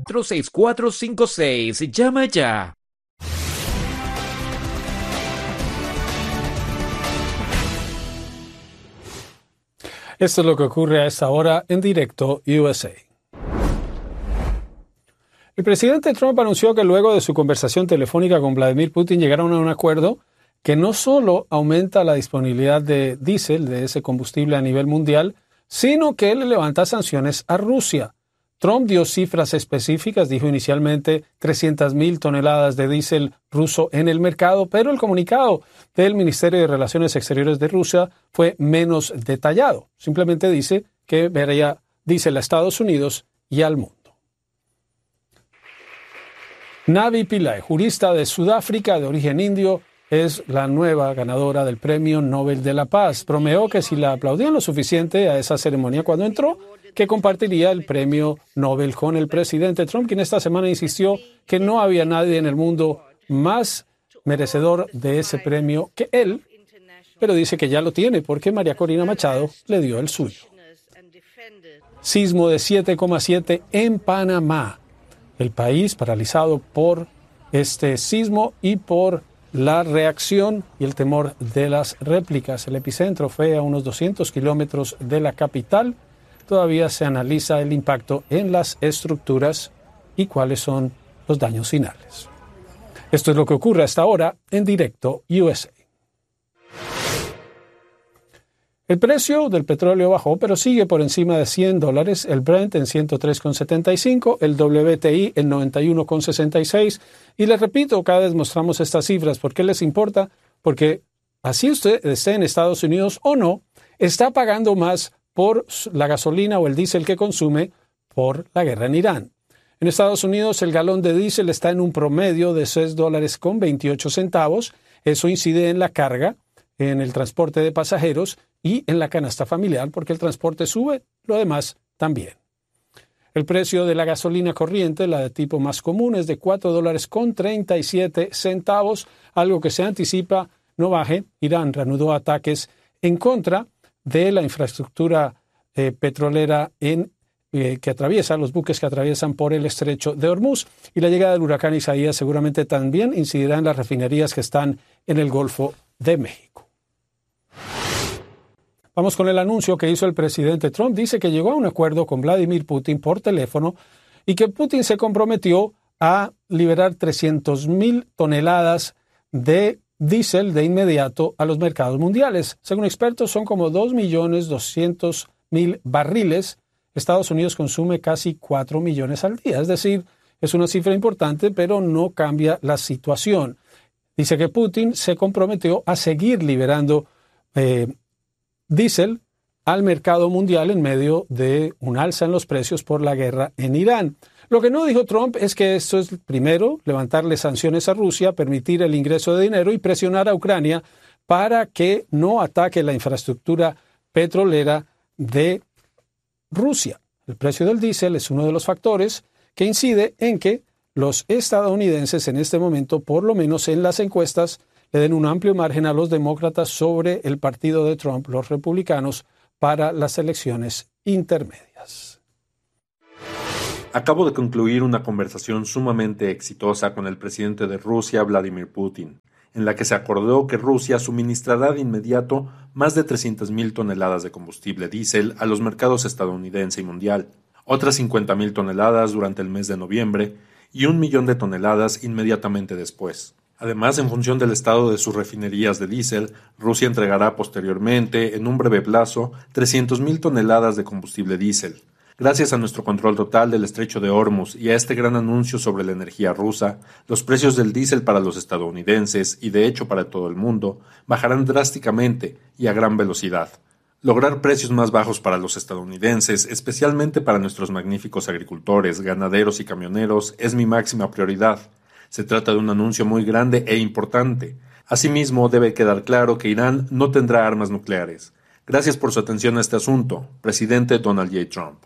6456. Llama ya. Esto es lo que ocurre a esta hora en Directo USA. El presidente Trump anunció que luego de su conversación telefónica con Vladimir Putin llegaron a un acuerdo que no solo aumenta la disponibilidad de diésel, de ese combustible a nivel mundial, sino que le levanta sanciones a Rusia. Trump dio cifras específicas, dijo inicialmente 300,000 toneladas de diésel ruso en el mercado, pero el comunicado del Ministerio de Relaciones Exteriores de Rusia fue menos detallado. Simplemente dice que vería diésel a Estados Unidos y al mundo. Navi Pillay, jurista de Sudáfrica de origen indio, es la nueva ganadora del Premio Nobel de la Paz. Bromeó que si la aplaudían lo suficiente a esa ceremonia cuando entró, que compartiría el Premio Nobel con el presidente Trump, quien esta semana insistió que no había nadie en el mundo más merecedor de ese premio que él, pero dice que ya lo tiene porque María Corina Machado le dio el suyo. Sismo de 7,7 en Panamá. El país paralizado por este sismo y por la reacción y el temor de las réplicas. El epicentro fue a unos 200 kilómetros de la capital. Todavía se analiza el impacto en las estructuras y cuáles son los daños finales. Esto es lo que ocurre hasta ahora en Directo USA. El precio del petróleo bajó, pero sigue por encima de $100, el Brent en 103,75, el WTI en 91,66. Y les repito, cada vez mostramos estas cifras. ¿Por qué les importa? Porque así usted esté en Estados Unidos o no, está pagando más por la gasolina o el diésel que consume por la guerra en Irán. En Estados Unidos, el galón de diésel está en un promedio de $6.28. Eso incide en la carga, en el transporte de pasajeros y en la canasta familiar, porque el transporte sube, lo demás también. El precio de la gasolina corriente, la de tipo más común, es de $4.37, algo que se anticipa no baje. Irán reanudó ataques en contra de la infraestructura petrolera que atraviesa, los buques que atraviesan por el estrecho de Hormuz, y la llegada del huracán Isaías seguramente también incidirá en las refinerías que están en el Golfo de México. Vamos con el anuncio que hizo el presidente Trump. Dice que llegó a un acuerdo con Vladimir Putin por teléfono y que Putin se comprometió a liberar 300,000 toneladas de diésel de inmediato a los mercados mundiales. Según expertos, son como 2.200.000 barriles. Estados Unidos consume casi 4 millones al día. Es decir, es una cifra importante, pero no cambia la situación. Dice que Putin se comprometió a seguir liberando diésel al mercado mundial en medio de un alza en los precios por la guerra en Irán. Lo que no dijo Trump es que esto es, primero, levantarle sanciones a Rusia, permitir el ingreso de dinero y presionar a Ucrania para que no ataque la infraestructura petrolera de Rusia. El precio del diésel es uno de los factores que incide en que los estadounidenses en este momento, por lo menos en las encuestas, le den un amplio margen a los demócratas sobre el partido de Trump, los republicanos, para las elecciones intermedias. Acabo de concluir una conversación sumamente exitosa con el presidente de Rusia, Vladimir Putin, en la que se acordó que Rusia suministrará de inmediato más de 300,000 toneladas de combustible diésel a los mercados estadounidense y mundial, otras 50,000 toneladas durante el mes de noviembre y 1,000,000 de toneladas inmediatamente después. Además, en función del estado de sus refinerías de diésel, Rusia entregará posteriormente, en un breve plazo, 300,000 toneladas de combustible diésel. Gracias a nuestro control total del estrecho de Hormuz y a este gran anuncio sobre la energía rusa, los precios del diésel para los estadounidenses, y de hecho para todo el mundo, bajarán drásticamente y a gran velocidad. Lograr precios más bajos para los estadounidenses, especialmente para nuestros magníficos agricultores, ganaderos y camioneros, es mi máxima prioridad. Se trata de un anuncio muy grande e importante. Asimismo, debe quedar claro que Irán no tendrá armas nucleares. Gracias por su atención a este asunto, presidente Donald J. Trump.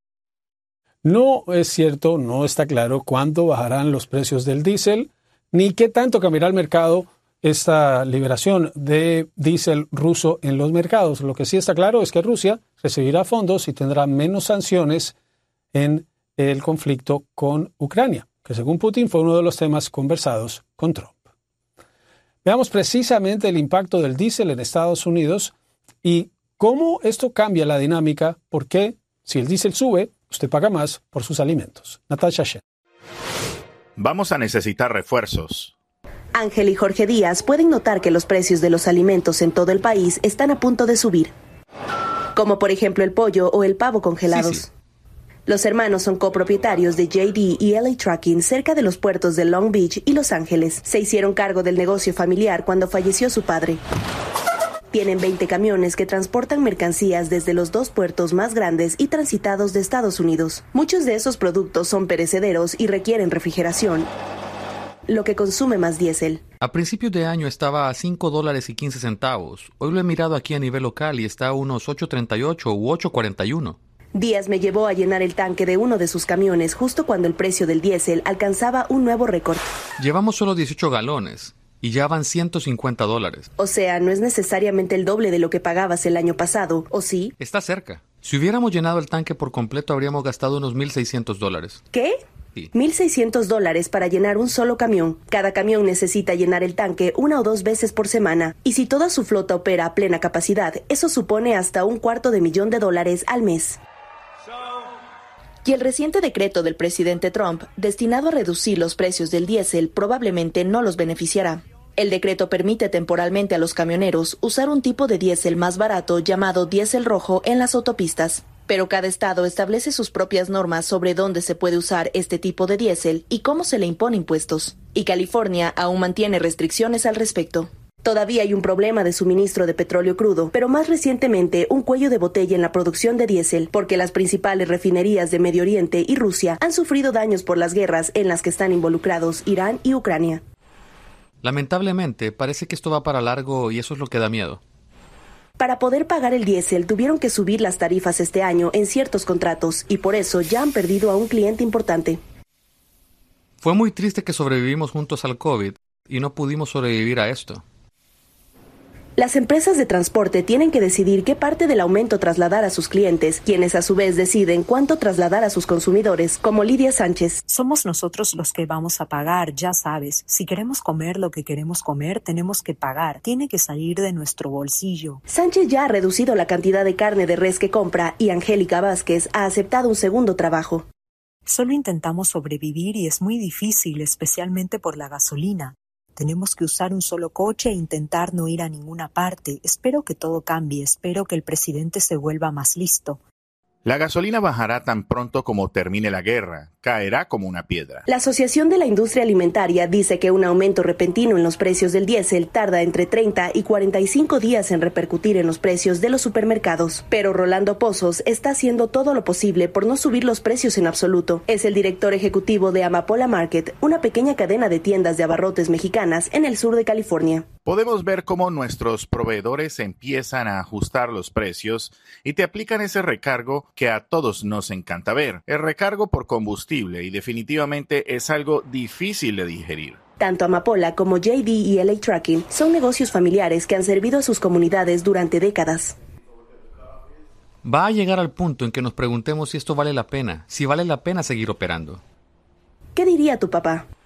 No es cierto, no está claro cuándo bajarán los precios del diésel, ni qué tanto cambiará el mercado esta liberación de diésel ruso en los mercados. Lo que sí está claro es que Rusia recibirá fondos y tendrá menos sanciones en el conflicto con Ucrania, que según Putin fue uno de los temas conversados con Trump. Veamos precisamente el impacto del diésel en Estados Unidos y cómo esto cambia la dinámica, porque si el diésel sube, usted paga más por sus alimentos. Natasha Shen. Vamos a necesitar refuerzos. Ángel y Jorge Díaz pueden notar que los precios de los alimentos en todo el país están a punto de subir, como por ejemplo el pollo o el pavo congelados. Sí. Los hermanos son copropietarios de JD y LA Trucking cerca de los puertos de Long Beach y Los Ángeles. Se hicieron cargo del negocio familiar cuando falleció su padre. Tienen 20 camiones que transportan mercancías desde los 2 puertos más grandes y transitados de Estados Unidos. Muchos de esos productos son perecederos y requieren refrigeración, lo que consume más diésel. A principios de año estaba a $5.15. Hoy lo he mirado aquí a nivel local y está a unos $8.38 u $8.41. Díaz me llevó a llenar el tanque de uno de sus camiones justo cuando el precio del diésel alcanzaba un nuevo récord. Llevamos solo 18 galones y ya van $150. O sea, no es necesariamente el doble de lo que pagabas el año pasado, ¿o sí? Está cerca. Si hubiéramos llenado el tanque por completo, habríamos gastado unos $1.600. ¿Qué? Sí. $1.600 para llenar un solo camión. Cada camión necesita llenar el tanque 1 o 2 veces por semana. Y si toda su flota opera a plena capacidad, eso supone hasta $250,000 al mes. Y el reciente decreto del presidente Trump, destinado a reducir los precios del diésel, probablemente no los beneficiará. El decreto permite temporalmente a los camioneros usar un tipo de diésel más barato llamado diésel rojo en las autopistas. Pero cada estado establece sus propias normas sobre dónde se puede usar este tipo de diésel y cómo se le impone impuestos. Y California aún mantiene restricciones al respecto. Todavía hay un problema de suministro de petróleo crudo, pero más recientemente un cuello de botella en la producción de diésel, porque las principales refinerías de Medio Oriente y Rusia han sufrido daños por las guerras en las que están involucrados Irán y Ucrania. Lamentablemente, parece que esto va para largo y eso es lo que da miedo. Para poder pagar el diésel tuvieron que subir las tarifas este año en ciertos contratos y por eso ya han perdido a un cliente importante. Fue muy triste que sobrevivimos juntos al COVID y no pudimos sobrevivir a esto. Las empresas de transporte tienen que decidir qué parte del aumento trasladar a sus clientes, quienes a su vez deciden cuánto trasladar a sus consumidores, como Lidia Sánchez. Somos nosotros los que vamos a pagar, ya sabes. Si queremos comer lo que queremos comer, tenemos que pagar. Tiene que salir de nuestro bolsillo. Sánchez ya ha reducido la cantidad de carne de res que compra y Angélica Vázquez ha aceptado un segundo trabajo. Solo intentamos sobrevivir y es muy difícil, especialmente por la gasolina. Tenemos que usar un solo coche e intentar no ir a ninguna parte. Espero que todo cambie, espero que el presidente se vuelva más listo. La gasolina bajará tan pronto como termine la guerra. Caerá como una piedra. La Asociación de la Industria Alimentaria dice que un aumento repentino en los precios del diésel tarda entre 30 y 45 días en repercutir en los precios de los supermercados. Pero Rolando Pozos está haciendo todo lo posible por no subir los precios en absoluto. Es el director ejecutivo de Amapola Market, una pequeña cadena de tiendas de abarrotes mexicanas en el sur de California. Podemos ver cómo nuestros proveedores empiezan a ajustar los precios y te aplican ese recargo que a todos nos encanta ver. El recargo por combustible y definitivamente es algo difícil de digerir. Tanto Amapola como JD y LA Trucking son negocios familiares que han servido a sus comunidades durante décadas. Va a llegar al punto en que nos preguntemos si esto vale la pena, si vale la pena seguir operando. ¿Qué diría tu papá?